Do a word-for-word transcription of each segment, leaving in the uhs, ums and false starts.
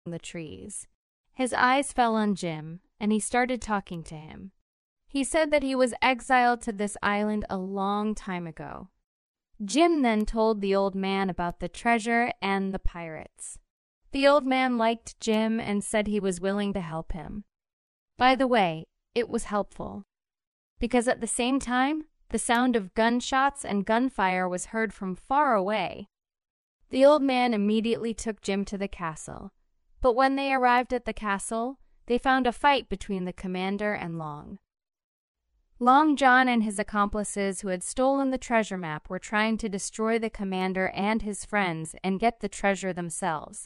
the trees. His eyes fell on Jim, and he started talking to him. He said that he was exiled to this island a long time ago. Jim then told the old man about the treasure and the pirates. The old man liked Jim and said he was willing to help him. By the way, it was helpful, because at the same time, the sound of gunshots and gunfire was heard from far away. The old man immediately took Jim to the castle, but when they arrived at the castle, they found a fight between the commander and Long. Long John and his accomplices who had stolen the treasure map were trying to destroy the commander and his friends and get the treasure themselves.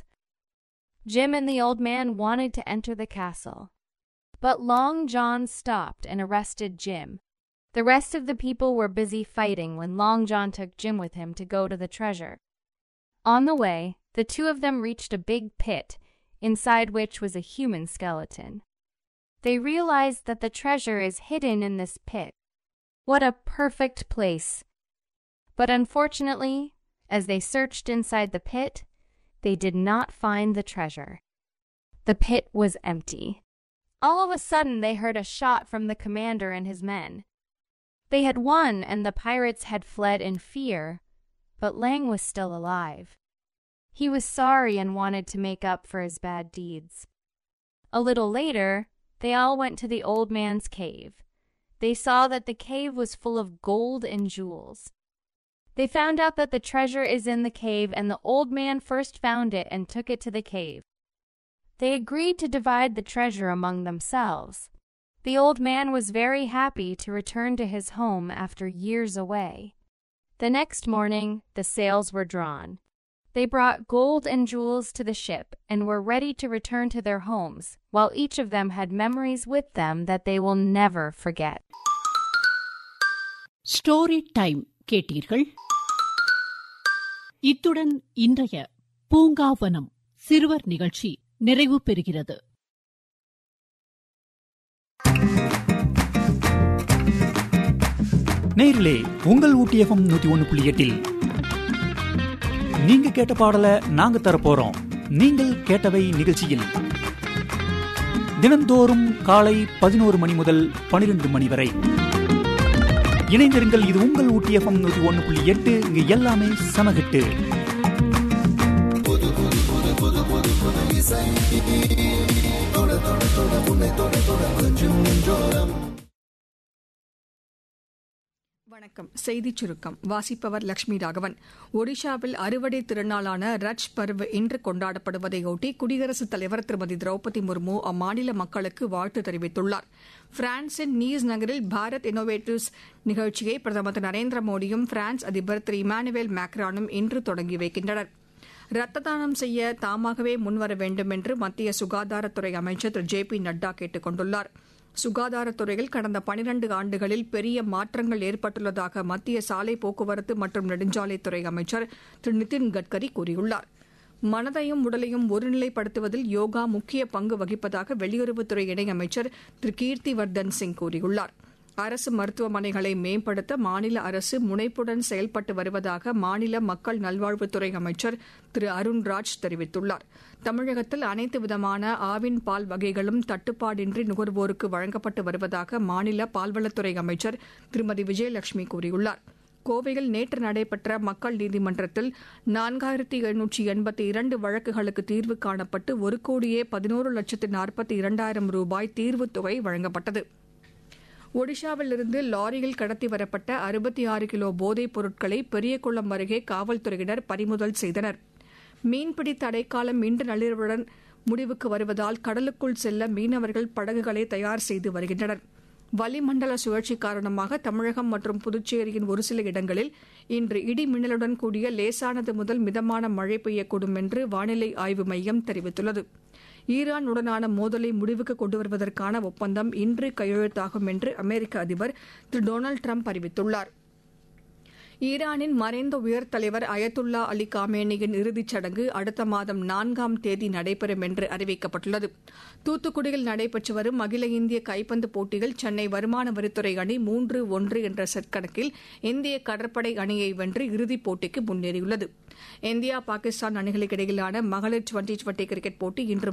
Jim and the old man wanted to enter the castle, but Long John stopped and arrested Jim. The rest of the people were busy fighting when Long John took Jim with him to go to the treasure. On the way, the two of them reached a big pit, inside which was a human skeleton. They realized that the treasure is hidden in this pit. What a perfect place! But unfortunately, as they searched inside the pit, they did not find the treasure. The pit was empty. All of a sudden, they heard a shot from the commander and his men. They had won, and the pirates had fled in fear, but Lang was still alive. He was sorry and wanted to make up for his bad deeds. A little later, they all went to the old man's cave. They saw that the cave was full of gold and jewels. They found out that the treasure is in the cave, and the old man first found it and took it to the cave. They agreed to divide the treasure among themselves. The old man was very happy to return to his home after years away. The next morning, the sails were drawn. They brought gold and jewels to the ship and were ready to return to their homes, while each of them had memories with them that they will never forget. Story time கேட்டீர்கள். இத்துடன் இன்றைய பூங்காவனம் சிறுவர் நிகழ்ச்சி நிறைவு பெறுகிறது. நேயர்களே, உங்கள் ஊட்டி FM நூத்தி ஒன்னு புள்ளி எட்டில் நீங்க கேட்ட பாடலை நாங்க தரப்போறோம். நீங்கள் கேட்டவை நிகழ்ச்சியில் தினந்தோறும் காலை பதினோரு மணி முதல் பனிரெண்டு மணி வரை இணைந்திருங்கள். இது உங்கள் ஊட்டி எஃப்எம் நூத்தி ஒன்னு புள்ளி எட்டு. இங்கு எல்லாமே சமகிட்டு. வணக்கம். செய்திச் சுருக்கம் வாசிப்பவர் லட்சுமி ராகவன். ஒடிஷாவில் அறுவடை திருநாளான ரட்ச் பர்வ் இன்று கொண்டாடப்படுவதையொட்டி குடியரசுத் தலைவர் திருமதி திரௌபதி முர்மு அம்மாநில மக்களுக்கு வாழ்த்து தெரிவித்துள்ளார். பிரான்சின் நீஸ் நகரில் பாரத் இன்னோவேட்டிவ்ஸ் நிகழ்ச்சியை பிரதமர் திரு நரேந்திர மோடியும் பிரான்ஸ் அதிபர் திரு இமானுவேல் மேக்ரானும் இன்று தொடங்கி வைக்கின்றனர். ரத்த தானம் செய்ய தாமாகவே முன்வர வேண்டும் என்று மத்திய சுகாதாரத்துறை அமைச்சர் திரு ஜே பி நட்டா கேட்டுக் கொண்டுள்ளார். சுகாதாரத்துறையில் கடந்த பனிரண்டு ஆண்டுகளில் பெரிய மாற்றங்கள் ஏற்பட்டுள்ளதாக மத்திய சாலை போக்குவரத்து மற்றும் நெடுஞ்சாலைத்துறை அமைச்சர் திரு நிதின் கட்கரி கூறியுள்ளார். மனதையும் உடலையும் ஒருநிலைப்படுத்துவதில் யோகா முக்கிய பங்கு வகிப்பதாக வெளியுறவுத்துறை இணையமைச்சர் திரு கீர்த்திவர்தன் சிங் கூறியுள்ளார். அரசு மருத்துவமனைகளை மேம்படுத்த மாநில அரசு முனைப்புடன் செயல்பட்டு வருவதாக மாநில மக்கள் நல்வாழ்வுத்துறை அமைச்சர் திரு அருண்ராஜ் தெரிவித்துள்ளார். தமிழகத்தில் அனைத்து விதமான ஆவின் பால் வகைகளும் தட்டுப்பாடின்றி நுகர்வோருக்கு வழங்கப்பட்டு வருவதாக மாநில பால்வளத்துறை அமைச்சர் திருமதி விஜயலட்சுமி கூறியுள்ளார். கோவையில் நேற்று நடைபெற்ற மக்கள் நீதிமன்றத்தில் நான்காயிரத்தி எழுநூற்றி எண்பத்தி இரண்டு வழக்குகளுக்கு தீர்வு காணப்பட்டு ஒரு கோடியே பதினோரு லட்சத்து நாற்பத்தி இரண்டாயிரம் ரூபாய் தீர்வுத் தொகை வழங்கப்பட்டது. ஒடிஷாவிலிருந்து லாரியில் கடத்தி வரப்பட்ட அறுபத்தி ஆறு கிலோ போதைப் பொருட்களை பெரியகுளம் அருகே காவல்துறையினர் பறிமுதல் செய்தனர். மீன்பிடி தடைக்காலம் இன்று நள்ளிரவுடன் முடிவுக்கு வருவதால் கடலுக்குள் செல்ல மீனவர்கள் படகுகளை தயார் செய்து வருகின்றனர். வளிமண்டல சுழற்சி காரணமாக தமிழகம் மற்றும் புதுச்சேரியின் ஒரு சில இடங்களில் இன்று இடி மின்னலுடன் கூடிய லேசானது முதல் மிதமான மழை பெய்யக்கூடும் என்று வானிலை ஆய்வு மையம் தெரிவித்துள்ளது. ஈரானுடனான மோதலை முடிவுக்கு கொண்டு வருவதற்கான ஒப்பந்தம் இன்று கையெழுத்தாகும் என்று அமெரிக்க அதிபர் திரு டொனால்டு டிரம்ப் அறிவித்துள்ளார். ஈரானின் மறைந்த உயர் தலைவர் அயத்துல்லா அலி காமேனியின் இறுதிச் சடங்கு அடுத்த மாதம் நான்காம் தேதி நடைபெறும் என்று அறிவிக்கப்பட்டுள்ளது. தூத்துக்குடியில் நடைபெற்று வரும் அகில இந்திய கைப்பந்து போட்டியில் சென்னை வருமான வரித்துறை அணி மூன்று ஒன்று என்ற செட் கணக்கில் இந்திய கடற்படை அணியை வென்று இறுதிப் போட்டிக்கு முன்னேறியுள்ளது. இந்தியா பாகிஸ்தான் அணிகளுக்கு இடையிலான மகளிர் டுவெண்டி டுவெண்டி கிரிக்கெட் போட்டி இன்று